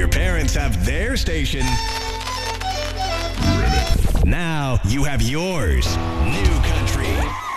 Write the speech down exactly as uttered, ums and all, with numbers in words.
Your parents have their station. Now you have yours. New Country.